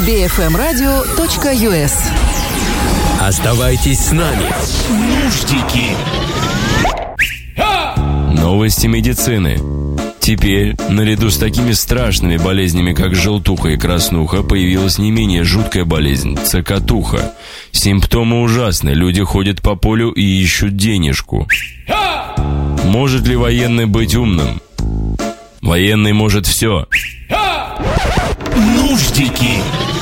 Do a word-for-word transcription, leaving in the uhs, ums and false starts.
би эф эм радио точка ю эс. Оставайтесь с нами. Нуждики. Новости медицины. Теперь, наряду с такими страшными болезнями, как желтуха и краснуха, появилась не менее жуткая болезнь – цокотуха. Симптомы ужасны, люди ходят по полю и ищут денежку. Может ли военный быть умным? Военный может все. Нуждики.